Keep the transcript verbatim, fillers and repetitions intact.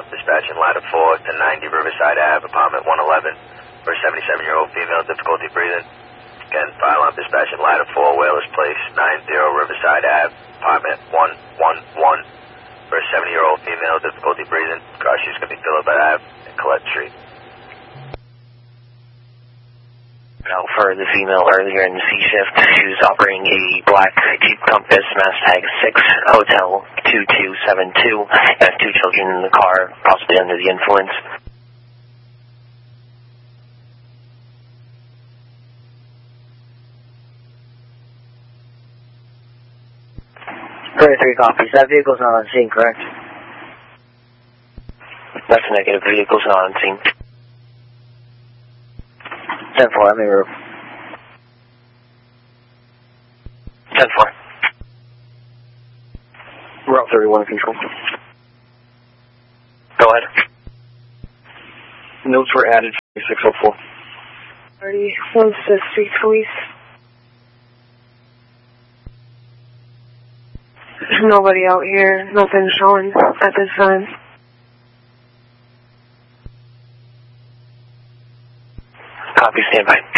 dispatching ladder four to ninety Riverside Ave, apartment one eleven, for a seventy-seven-year-old female, difficulty breathing. Again, fire alarm dispatching ladder four, Whalers Place, ninety Riverside Ave, apartment one one one, for a seventy-year-old female, difficulty breathing. Car she's going to be Philip Ave and Colette Street. Now, for the female earlier in the C shift, she was operating a black Jeep Compass, mass tag six, Hotel two two seven two, has two children in the car, possibly under the influence. thirty-three copies. That vehicle's not on scene, correct? That's a negative. Vehicle's not on scene. ten four, I'm in room. ten four. Route thirty-one control. Go ahead. Notes were added, six oh four. thirty-one to Street Police. There's nobody out here, nothing showing at this time. Copy, stand by.